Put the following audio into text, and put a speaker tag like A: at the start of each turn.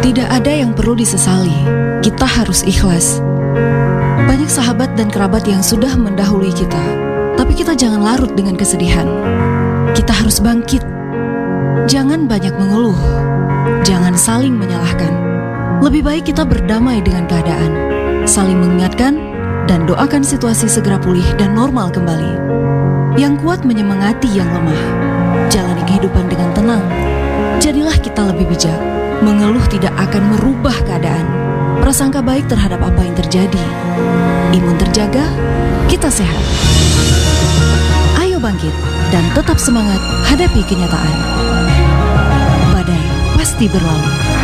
A: Tidak ada yang perlu disesali. Kita harus ikhlas. Banyak sahabat dan kerabat yang sudah mendahului kita, tapi kita jangan larut dengan kesedihan. Kita harus bangkit. Jangan banyak mengeluh. Jangan saling menyalahkan. Lebih baik kita berdamai dengan keadaan, saling mengingatkan, dan doakan situasi segera pulih dan normal kembali. Yang kuat menyemangati yang lemah. Jalani kehidupan dengan tenang. Jadilah kita lebih bijak. Mengeluh tidak akan merubah keadaan. Prasangka baik terhadap apa yang terjadi. Imun terjaga, kita sehat. Ayo bangkit dan tetap semangat hadapi kenyataan. Badai pasti berlalu.